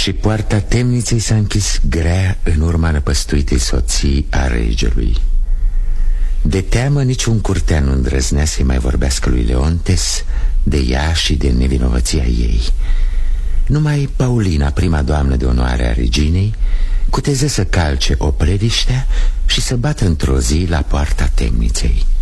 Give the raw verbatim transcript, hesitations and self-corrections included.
Și poarta temniței s-a închis grea în urma năpăstuitei soții a regelui. De teamă niciun curtean nu îndrăznea să-i mai vorbească lui Leontes de ea și de nevinovăția ei. Numai Paulina, prima doamnă de onoare a reginei, cuteză să calce o prediștea și să bată într-o zi la poarta temniței.